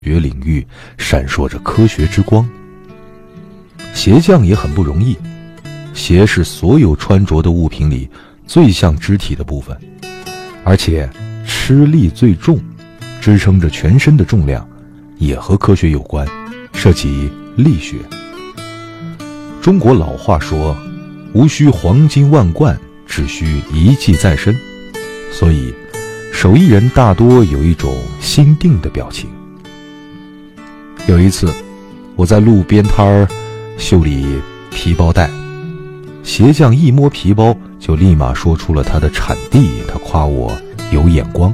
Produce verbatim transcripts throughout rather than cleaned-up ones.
学领域闪烁着科学之光。鞋匠也很不容易，鞋是所有穿着的物品里最像肢体的部分，而且吃力最重，支撑着全身的重量也和科学有关，涉及力学。中国老话说，无需黄金万贯，只需一技在身，所以手艺人大多有一种心定的表情。有一次，我在路边摊儿修理皮包带，鞋匠一摸皮包就立马说出了它的产地，他夸我有眼光。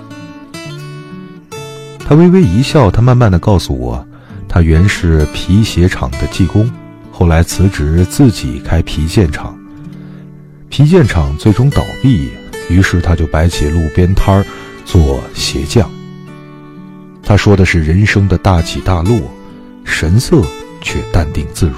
他微微一笑，他慢慢地告诉我，他原是皮鞋厂的技工，后来辞职自己开皮件厂，皮件厂最终倒闭，于是他就摆起路边摊儿做鞋匠。他说的是人生的大起大落，神色却淡定自如。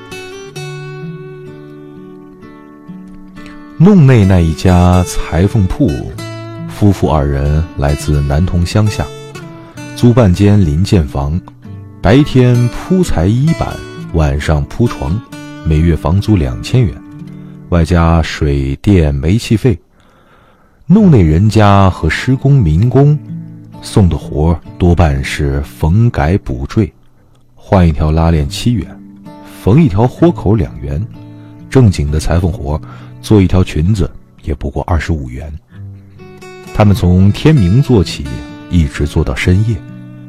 弄内那一家裁缝铺，夫妇二人来自南通乡下，租半间临建房，白天铺裁衣板，晚上铺床，每月房租两千元，外加水电煤气费。弄内人家和施工民工送的活多半是缝改补缀，换一条拉链七元，缝一条豁口两元，正经的裁缝活做一条裙子也不过二十五元。他们从天明做起，一直做到深夜。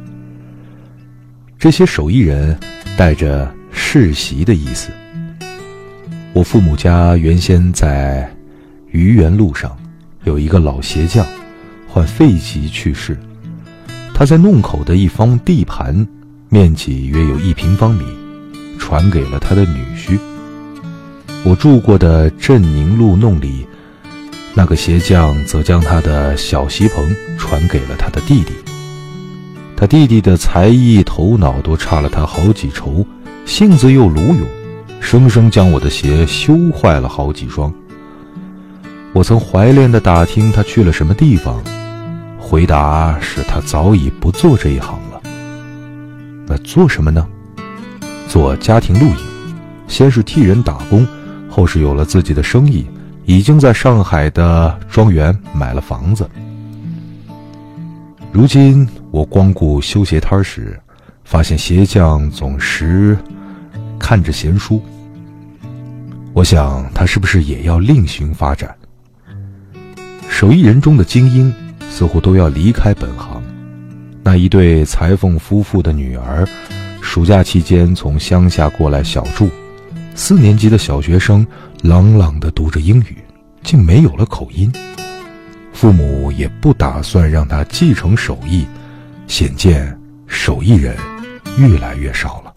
这些手艺人带着世袭的意思。我父母家原先在愚园路上有一个老鞋匠，患肺疾去世。他在弄口的一方地盘，面积约有一平方米，传给了他的女婿。我住过的镇宁路弄里，那个鞋匠则将他的小席棚传给了他的弟弟。他弟弟的才艺头脑都差了他好几筹，性子又鲁勇，生生将我的鞋修坏了好几双。我曾怀恋地打听他去了什么地方，回答是他早已不做这一行了。那做什么呢？做家庭露营，先是替人打工，后是有了自己的生意，已经在上海的庄园买了房子。如今我光顾修鞋摊时，发现鞋匠总是看着闲书，我想他是不是也要另寻发展？手艺人中的精英似乎都要离开本行。那一对裁缝夫妇的女儿，暑假期间从乡下过来小住，四年级的小学生朗朗地读着英语，竟没有了口音。父母也不打算让他继承手艺，显见手艺人越来越少了。